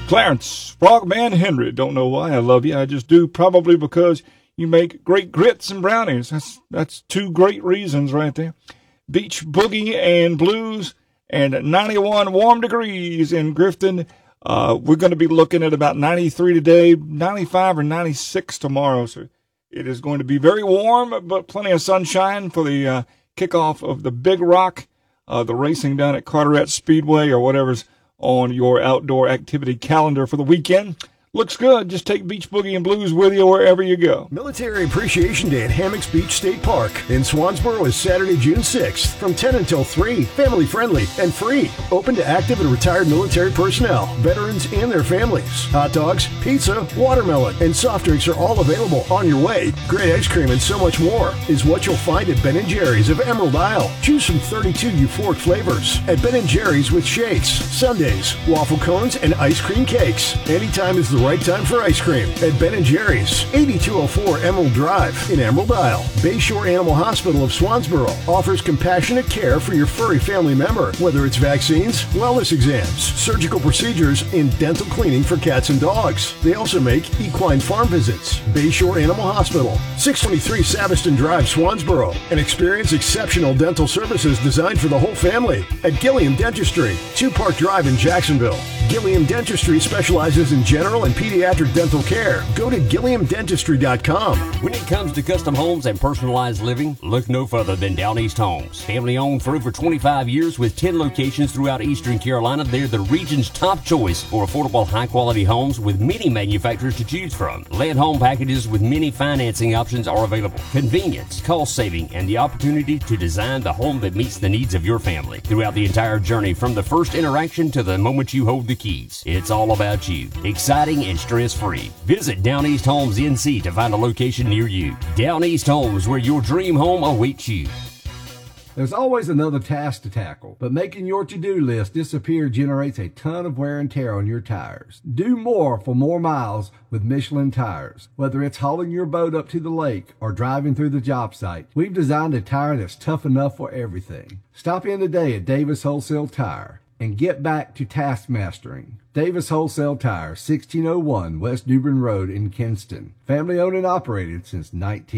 Clarence, Frogman Henry, don't know why I love you. I just do, probably because you make great grits and brownies. That's two great reasons right there. Beach Boogie and Blues and 91 warm degrees in Grifton. We're going to be looking at about 93 today, 95 or 96 tomorrow. So it is going to be very warm, but plenty of sunshine for the kickoff of the Big Rock, the racing down at Carteret Speedway or whatever's on your outdoor activity calendar for the weekend. Looks good. Just take Beach Boogie and Blues with you wherever you go. Military Appreciation Day at Hammocks Beach State Park in Swansboro is Saturday, June 6th from 10 until 3. Family friendly and free. Open to active and retired military personnel, veterans, and their families. Hot dogs, pizza, watermelon, and soft drinks are all available on your way. Great ice cream and so much more is what you'll find at Ben & Jerry's of Emerald Isle. Choose from 32 euphoric flavors at Ben & Jerry's with shakes, sundaes, waffle cones, and ice cream cakes. Anytime is the right time for ice cream at Ben & Jerry's, 8204 Emerald Drive in Emerald Isle. Bayshore Animal Hospital of Swansboro offers compassionate care for your furry family member, whether it's vaccines, wellness exams, surgical procedures, and dental cleaning for cats and dogs. They also make equine farm visits. Bayshore Animal Hospital, 623 Savaston Drive, Swansboro, and experience exceptional dental services designed for the whole family at Gilliam Dentistry, 2 Park Drive in Jacksonville. Gilliam Dentistry specializes in general and pediatric dental care. Go to GilliamDentistry.com. When it comes to custom homes and personalized living, look no further than Down East Homes. Family owned for over 25 years with 10 locations throughout Eastern Carolina, they're the region's top choice for affordable, high-quality homes with many manufacturers to choose from. Lead home packages with many financing options are available. Convenience, cost saving, and the opportunity to design the home that meets the needs of your family. Throughout the entire journey, from the first interaction to the moment you hold the keys, it's all about you. Exciting and stress-free. Visit Down East Homes NC to find a location near you. Down East Homes, where your dream home awaits you. There's always another task to tackle, but making your to-do list disappear generates a ton of wear and tear on your tires. Do more for more miles with Michelin tires. Whether it's hauling your boat up to the lake or driving through the job site, we've designed a tire that's tough enough for everything. Stop in today at Davis Wholesale Tire and get back to task mastering. Davis Wholesale Tire, 1601 West Dubrin Road in Kinston. Family owned and operated since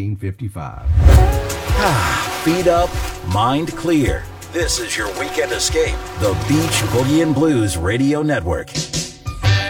1955. Feet up, mind clear. This is your weekend escape. The Beach Boogie and Blues Radio Network.